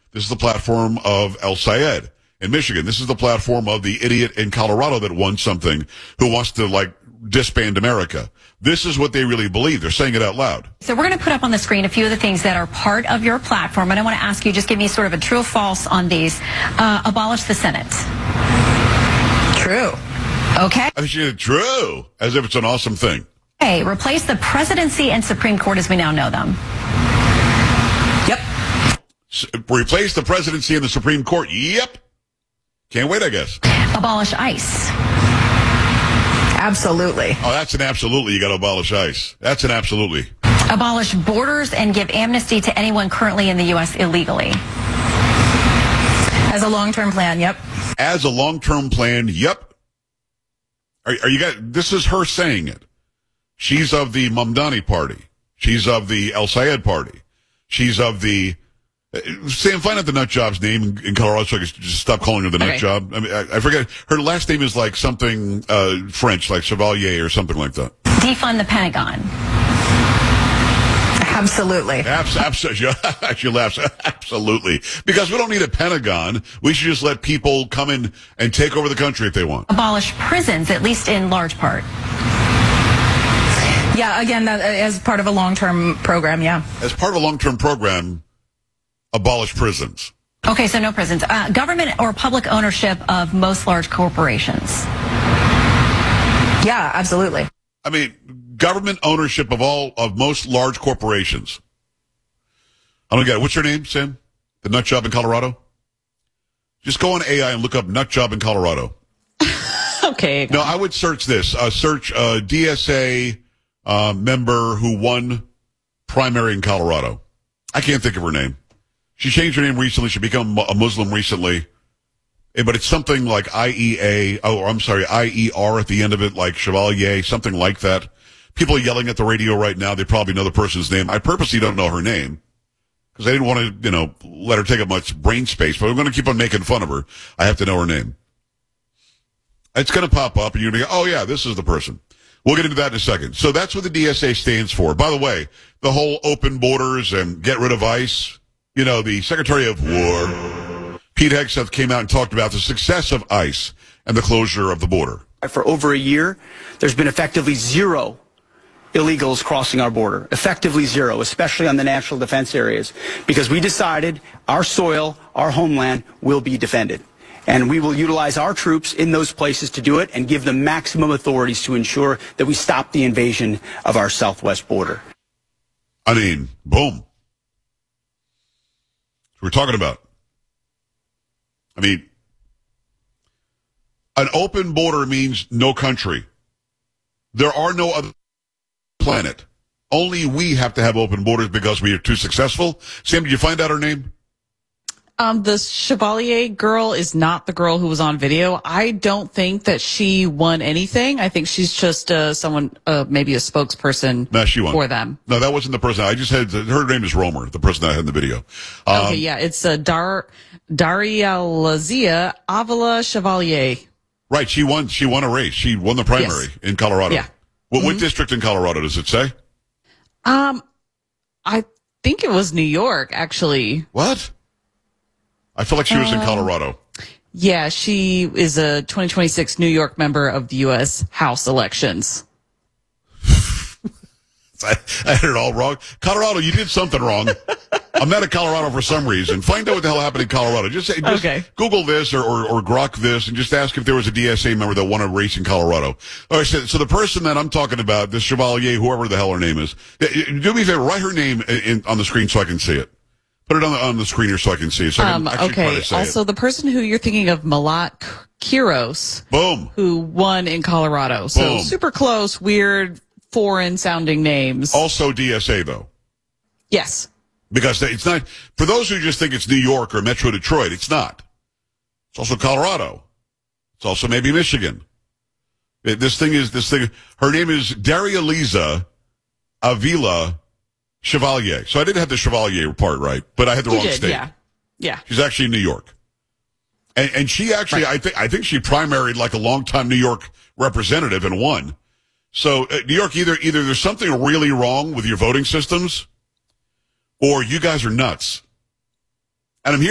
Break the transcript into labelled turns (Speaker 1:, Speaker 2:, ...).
Speaker 1: This is the platform of El Sayed in Michigan. This is the platform of the idiot in Colorado that won something who wants to, disband America. This is what they really believe. They're saying it out loud.
Speaker 2: So we're going to put up on the screen a few of the things that are part of your platform, and I want to ask you, just give me sort of a true or false on these. Abolish the Senate. True. Okay.
Speaker 1: I think she did true, as if it's an awesome thing.
Speaker 2: Okay, replace the presidency and Supreme Court as we now know them. Yep.
Speaker 1: Replace the presidency and the Supreme Court. Yep. Can't wait, I guess.
Speaker 2: Abolish ICE.
Speaker 3: Absolutely.
Speaker 1: Oh, that's an absolutely. You got to abolish ICE. That's an absolutely.
Speaker 2: Abolish borders and give amnesty to anyone currently in the U.S. illegally.
Speaker 3: As a long-term plan, yep.
Speaker 1: As a long-term plan, yep. Are you guys? This is her saying it. She's of the Mamdani party. She's of the El Sayed party. She's of the. Sam, find out the nut job's name in Colorado so I can just stop calling her the nut job. I mean, I forget. Her last name is like something French, like Chevalier or something like that.
Speaker 2: Defund the Pentagon.
Speaker 3: Absolutely.
Speaker 1: She laughs. Absolutely. Because we don't need a Pentagon. We should just let people come in and take over the country if they want.
Speaker 2: Abolish prisons, at least in large part.
Speaker 3: Yeah, again, that, as part of a long-term program, yeah.
Speaker 1: As part of a long-term program, abolish prisons.
Speaker 2: Okay, so no prisons. Government or public ownership of most large corporations.
Speaker 3: Yeah, absolutely.
Speaker 1: I mean, government ownership of most large corporations. I don't get it. What's your name, Sam? The nut job in Colorado? Just go on AI and look up nut job in Colorado.
Speaker 3: Okay.
Speaker 1: No, I would search this. Search DSA member who won primary in Colorado. I can't think of her name. She changed her name recently. She became a Muslim recently. But it's something like IER at the end of it, like Chevalier, something like that. People are yelling at the radio right now. They probably know the person's name. I purposely don't know her name because I didn't want to, let her take up much brain space. But I'm going to keep on making fun of her. I have to know her name. It's going to pop up, and you're going to go, oh, yeah, this is the person. We'll get into that in a second. So that's what the DSA stands for. By the way, the whole open borders and get rid of ICE, the Secretary of War, Pete Hegseth, came out and talked about the success of ICE and the closure of the border.
Speaker 4: For over a year, there's been effectively zero illegals crossing our border, effectively zero, especially on the national defense areas, because we decided our soil, our homeland will be defended. And we will utilize our troops in those places to do it and give them maximum authorities to ensure that we stop the invasion of our southwest border.
Speaker 1: I mean, boom. We're talking about. I mean, an open border means no country. There are no other planet. Only we have to have open borders because we are too successful. Sam, did you find out her name?
Speaker 5: The Chevalier girl is not the girl who was on video. I don't think that she won anything. I think she's just someone, maybe a spokesperson
Speaker 1: she won.
Speaker 5: for them.
Speaker 1: No, that wasn't the person. I just had her name is Romer, the person I had in the video.
Speaker 5: Okay, yeah, it's Darialazia Avila Chevalier.
Speaker 1: Right, she won a race. She won the primary in Colorado.
Speaker 5: Yeah.
Speaker 1: What district in Colorado does it say?
Speaker 5: I think it was New York, actually.
Speaker 1: What? I feel like she was in Colorado.
Speaker 5: Yeah, she is a 2026 New York member of the U.S. House elections.
Speaker 1: I had it all wrong. Colorado, you did something wrong. I'm mad at Colorado for some reason. Find out what the hell happened in Colorado. Just Google this or Grok this and just ask if there was a DSA member that won a race in Colorado. All right, so the person that I'm talking about, this Chevalier, whoever the hell her name is, do me a favor, write her name on the screen so I can see it. Put it on the screen here so I can see it. So I can actually try to say
Speaker 5: also, the person who you're thinking of, Malat Kiros.
Speaker 1: Boom.
Speaker 5: Who won in Colorado. So
Speaker 1: Boom.
Speaker 5: Super close, weird, foreign-sounding names.
Speaker 1: Also DSA, though.
Speaker 5: Yes.
Speaker 1: Because it's not, for those who just think it's New York or Metro Detroit, it's not. It's also Colorado. It's also maybe Michigan. Her name is Darialazia Avila Chevalier. So I didn't have the Chevalier part right, but I had the wrong state.
Speaker 5: Yeah.
Speaker 1: She's actually in New York. And she actually, right. I think she primaried like a longtime New York representative and won. So New York, either there's something really wrong with your voting systems or you guys are nuts. And I'm here